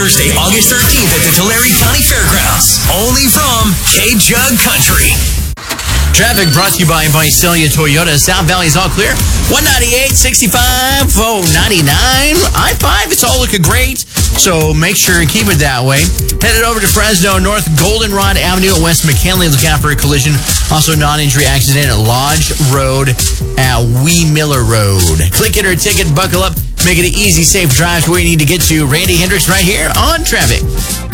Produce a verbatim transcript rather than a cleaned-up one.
Thursday, August thirteenth at the Tulare County Fairgrounds. Only from K-Jug Country. Traffic brought to you by Visalia Toyota. South Valley is all clear. one ninety-eight, sixty-five, oh, ninety-nine. I five, it's all looking great. So make sure you keep it that way. Headed over to Fresno, North Goldenrod Avenue at West McKinley. Look out for a collision. Also, non-injury accident at Lodge Road at Wee Miller Road. Click it or ticket, buckle up. Make it an easy, safe drive to where you need to get to. Randy Hendricks right here on Traffic.